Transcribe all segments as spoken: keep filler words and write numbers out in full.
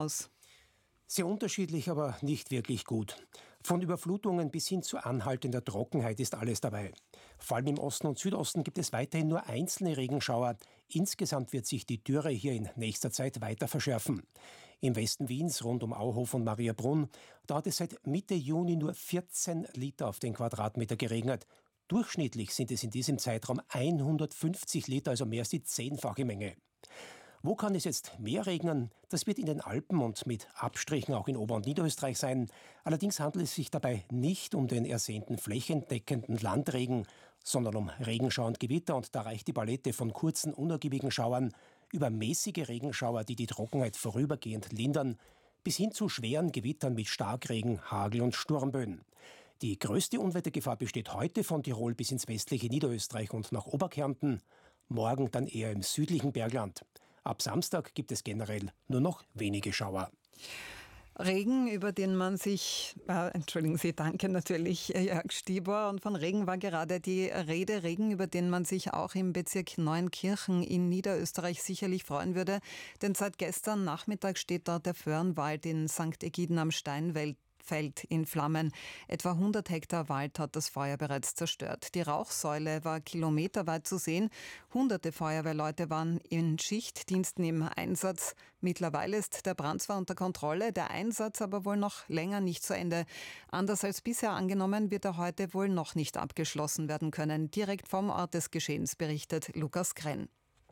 aus? Sehr unterschiedlich, aber nicht wirklich gut. Von Überflutungen bis hin zu anhaltender Trockenheit ist alles dabei. Vor allem im Osten und Südosten gibt es weiterhin nur einzelne Regenschauer. Insgesamt wird sich die Dürre hier in nächster Zeit weiter verschärfen. Im Westen Wiens, rund um Auhof und Mariabrunn, da hat es seit Mitte Juni nur vierzehn Liter auf den Quadratmeter geregnet. Durchschnittlich sind es in diesem Zeitraum hundertfünfzig Liter, also mehr als die zehnfache Menge. Wo kann es jetzt mehr regnen? Das wird in den Alpen und mit Abstrichen auch in Ober- und Niederösterreich sein. Allerdings handelt es sich dabei nicht um den ersehnten flächendeckenden Landregen, sondern um Regenschauer und Gewitter. Und da reicht die Palette von kurzen, unergiebigen Schauern über mäßige Regenschauer, die die Trockenheit vorübergehend lindern, bis hin zu schweren Gewittern mit Starkregen, Hagel und Sturmböen. Die größte Unwettergefahr besteht heute von Tirol bis ins westliche Niederösterreich und nach Oberkärnten, morgen dann eher im südlichen Bergland. Ab Samstag gibt es generell nur noch wenige Schauer. Regen, über den man sich, äh, entschuldigen Sie, danke natürlich, äh, Jörg Stieber. Und von Regen war gerade die Rede. Regen, über den man sich auch im Bezirk Neunkirchen in Niederösterreich sicherlich freuen würde. Denn seit gestern Nachmittag steht dort der Föhrenwald in Sankt Egiden am Steinfeld in Flammen. Etwa hundert Hektar Wald hat das Feuer bereits zerstört. Die Rauchsäule war kilometerweit zu sehen. Hunderte Feuerwehrleute waren in Schichtdiensten im Einsatz. Mittlerweile ist der Brand zwar unter Kontrolle, der Einsatz aber wohl noch länger nicht zu Ende. Anders als bisher angenommen, wird er heute wohl noch nicht abgeschlossen werden können. Direkt vom Ort des Geschehens berichtet Lukas Krenn.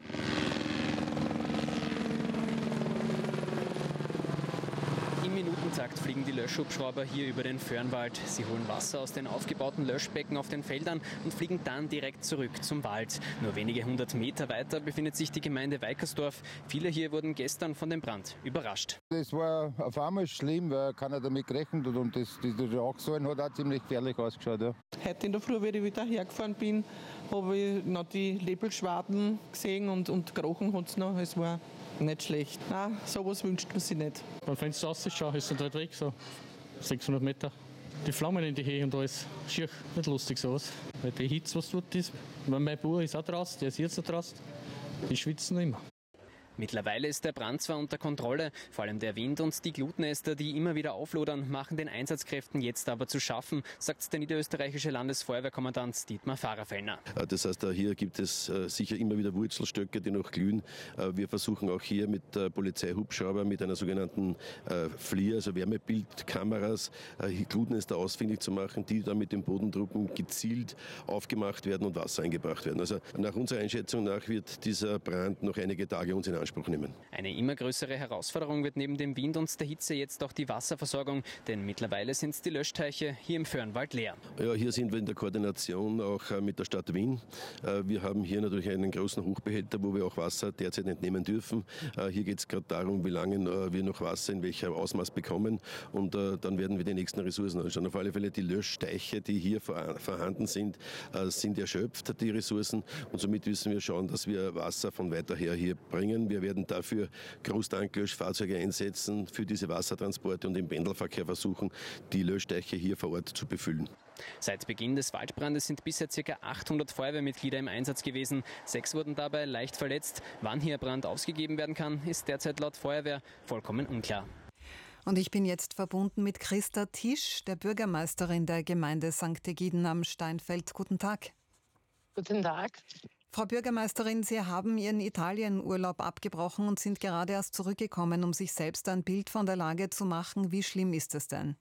Im Minutentakt fliegen die Löschhubschrauber hier über den Föhrenwald. Sie holen Wasser aus den aufgebauten Löschbecken auf den Feldern und fliegen dann direkt zurück zum Wald. Nur wenige hundert Meter weiter befindet sich die Gemeinde Weikersdorf. Viele hier wurden gestern von dem Brand überrascht. Das war auf einmal schlimm, weil keiner damit gerechnet hat und das, die Rauchsäulen hat auch ziemlich gefährlich ausgeschaut. Ja. Heute in der Früh, wie ich wieder hergefahren bin, habe ich noch die Nebelschwaden gesehen und, und gerochen hat es noch. Es war nicht schlecht. Nein, sowas wünscht man sich nicht. Beim Fenster rausschauen, ist es halt weg, so sechshundert Meter. Die Flammen in die Höhe und alles, schier, nicht lustig sowas. Weil die Hitze, was dort ist, mein Bauer ist auch draußen, der ist jetzt draußen, die schwitzen immer. Mittlerweile ist der Brand zwar unter Kontrolle, vor allem der Wind und die Glutnester, die immer wieder auflodern, machen den Einsatzkräften jetzt aber zu schaffen, sagt der niederösterreichische Landesfeuerwehrkommandant Dietmar Fahrerfellner. Das heißt, hier gibt es sicher immer wieder Wurzelstöcke, die noch glühen. Wir versuchen auch hier mit Polizeihubschrauber, mit einer sogenannten F L I R, also Wärmebildkameras, Glutnester ausfindig zu machen, die dann mit den Bodentruppen gezielt aufgemacht werden und Wasser eingebracht werden. Also nach unserer Einschätzung nach wird dieser Brand noch einige Tage uns in Anspruch nehmen. Eine immer größere Herausforderung wird neben dem Wind und der Hitze jetzt auch die Wasserversorgung, denn mittlerweile sind die Löschteiche hier im Föhrenwald leer. Ja, hier sind wir in der Koordination auch mit der Stadt Wien. Wir haben hier natürlich einen großen Hochbehälter, wo wir auch Wasser derzeit entnehmen dürfen. Hier geht es gerade darum, wie lange wir noch Wasser in welchem Ausmaß bekommen und dann werden wir die nächsten Ressourcen anschauen. Auf alle Fälle die Löschteiche, die hier vorhanden sind, sind erschöpft, die Ressourcen, und somit müssen wir schauen, dass wir Wasser von weiter her hier bringen. Wir werden dafür Großtanklöschfahrzeuge einsetzen für diese Wassertransporte und im Pendelverkehr versuchen, die Löschteiche hier vor Ort zu befüllen. Seit Beginn des Waldbrandes sind bisher ca. achthundert Feuerwehrmitglieder im Einsatz gewesen. Sechs wurden dabei leicht verletzt. Wann hier Brand ausgegeben werden kann, ist derzeit laut Feuerwehr vollkommen unklar. Und ich bin jetzt verbunden mit Christa Tisch, der Bürgermeisterin der Gemeinde Sankt Egiden am Steinfeld. Guten Tag. Guten Tag. Frau Bürgermeisterin, Sie haben Ihren Italienurlaub abgebrochen und sind gerade erst zurückgekommen, um sich selbst ein Bild von der Lage zu machen. Wie schlimm ist es denn?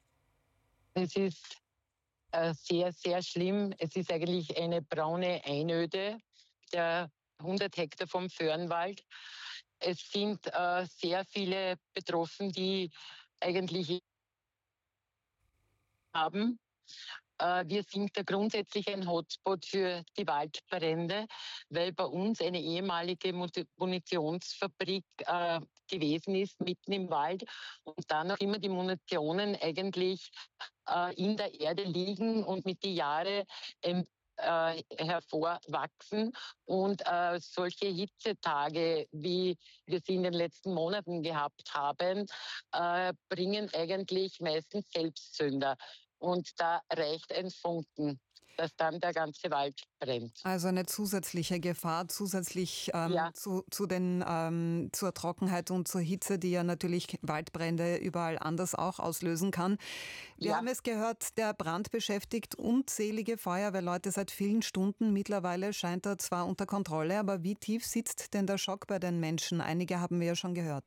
Es ist äh, sehr, sehr schlimm. Es ist eigentlich eine braune Einöde, der hundert Hektar vom Föhrenwald. Es sind äh, sehr viele betroffen, die eigentlich haben. Wir sind da grundsätzlich ein Hotspot für die Waldbrände, weil bei uns eine ehemalige Munitionsfabrik äh, gewesen ist, mitten im Wald, und da noch immer die Munitionen eigentlich äh, in der Erde liegen und mit den Jahren ähm, äh, hervorwachsen. Und äh, solche Hitzetage, wie wir sie in den letzten Monaten gehabt haben, äh, bringen eigentlich meistens Selbstzünder. Und da reicht ein Funken. dass dann der ganze Wald brennt. Also eine zusätzliche Gefahr, zusätzlich ähm, Ja. zu, zu den, ähm, zur Trockenheit und zur Hitze, die ja natürlich Waldbrände überall anders auch auslösen kann. Wir Ja. haben es gehört, der Brand beschäftigt unzählige Feuerwehrleute seit vielen Stunden. Mittlerweile scheint er zwar unter Kontrolle, aber wie tief sitzt denn der Schock bei den Menschen? Einige haben wir ja schon gehört.